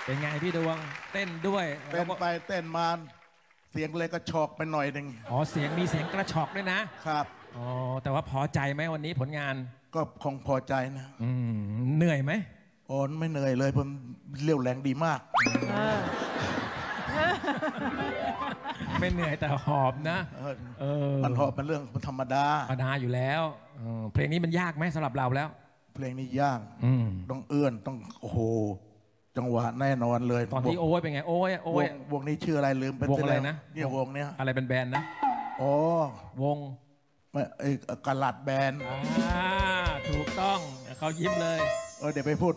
เป็นไงพี่ดวงเต้นด้วยเต้นไปเต้นมาเสียงเลยก็ชอกไปหน่อยหนึ่งอ๋อเสียงมีเสียงกระชอกด้วยนะครับอ๋อแต่ว่าพอใจไหมวันนี้ผลงานก็คงพอใจนะเหนื่อยไหมโอนไม่เหนื่อยเลยผมเรี่ยวแรงดีมากไม่เหนื่อยแต่หอบนะมันหอบเป็นเรื่องธรรมดาอยู่แล้วเพลงนี้มันยากไหมสำหรับเราแล้วเพลงนี้ยากต้องเอื้อนต้องโอ้โหจังหวะแน่นอนเลยตอนที่โอ้ยเป็นไงโอ้ยวงนี้ชื่ออะไรลืมไปวงอะไรนะเนี่ยวงเนี้ยอะไรเป็นแบรนด์นะอ๋อวงไอ้กะลัดแบนถูกต้องเขายิ้มเลยเดี๋ยวไปพูด